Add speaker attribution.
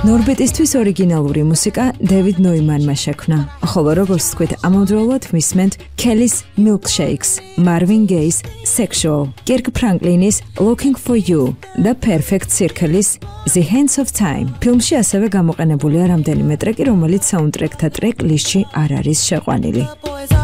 Speaker 1: ნორბეტისთვის ორიგინალური მუსიკა დევიდ ნოიმანმა შექმნა, ხოლო როგორც თქვით, ამავდროულად მისმენთ Kelly's Milkshakes, Marvin Gaye's Sexual, Kirk Franklin's Looking for You და Perfect Circle-ის The Hands of Time. ფილმში ასევე გამოყენებულია რამდენიმე ტრეკი, რომელიც საუნდტრეკთა ტრეკ ლისტში არ არის შეყვანილი.